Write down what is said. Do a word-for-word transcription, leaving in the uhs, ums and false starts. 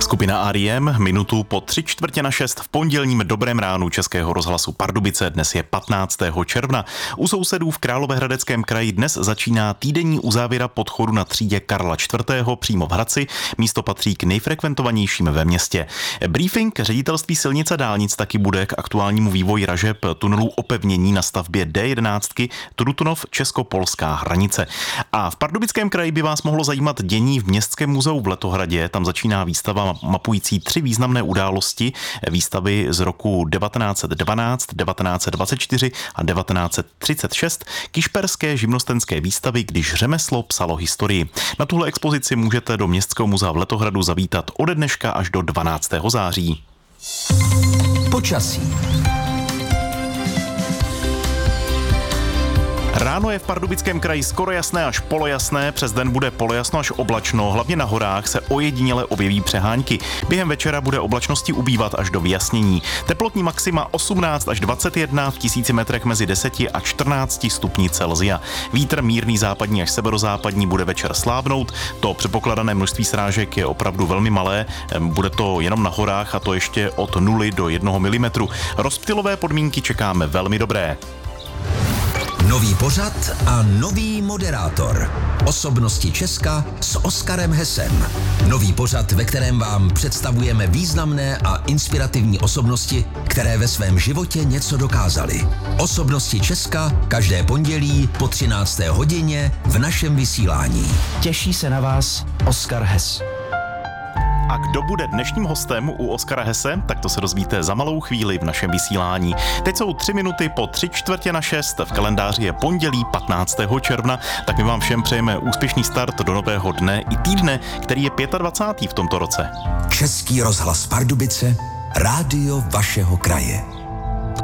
Skupina R E M minutu po tři čtvrtě na šest v pondělním dobrém ránu Českého rozhlasu Pardubice. Dnes je patnáctého června. U sousedů v Královéhradeckém kraji dnes začíná týdenní uzávěra podchodu na třídě Karla čtvrtého přímo v Hradci. Místo patří k nejfrekventovanějším ve městě. Briefing ředitelství silnic a dálnic taky bude k aktuálnímu vývoji ražeb tunelů opevnění na stavbě D jedenáct Trutunov česko-polská hranice. A v Pardubickém kraji by vás mohlo zajímat dění v Městském muzeu v Letohradě. Tam začíná výstava mapující tři významné události výstavy z roku devatenáct set dvanáct, devatenáct set dvacet čtyři a devatenáct set třicet šest, Kišperské živnostenské výstavy, když řemeslo psalo historii. Na tuhle expozici můžete do Městského muzea v Letohradu zavítat ode dneška až do dvanáctého září. Počasí. Ráno je v Pardubickém kraji skoro jasné až polojasné, přes den bude polojasno až oblačno, hlavně na horách se ojediněle objeví přehánky. Během večera bude oblačnosti ubývat až do vyjasnění. Teplotní maxima osmnáct až dvacet jedna, v tisíci metrech mezi deseti a čtrnácti stupni Celsia. Vítr mírný západní až severozápadní bude večer slábnout. To předpokládané množství srážek je opravdu velmi malé, bude to jenom na horách a to ještě od nuly do jednoho milimetru. Rozptylové podmínky čekáme velmi dobré. Nový pořad a nový moderátor. Osobnosti Česka s Oskarem Hesem. Nový pořad, ve kterém vám představujeme významné a inspirativní osobnosti, které ve svém životě něco dokázaly. Osobnosti Česka každé pondělí po třinácté hodině v našem vysílání. Těší se na vás Oskar Hes. A kdo bude dnešním hostem u Oskara Hesse, tak to se dozvíte za malou chvíli v našem vysílání. Teď jsou tři minuty po tři čtvrtě na šest, v kalendáři je pondělí patnáctého června, tak my vám všem přejeme úspěšný start do nového dne i týdne, který je dvacátého pátého v tomto roce. Český rozhlas Pardubice, rádio vašeho kraje.